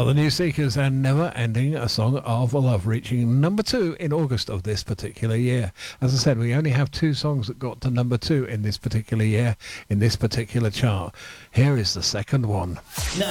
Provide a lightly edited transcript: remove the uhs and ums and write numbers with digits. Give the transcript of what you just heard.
are the New Seekers and Never Ending, a Song of Love, reaching number 2 in August of this particular year. As I said, we only have 2 songs that got to number 2 in this particular year, in this particular chart. Here is the second one. Now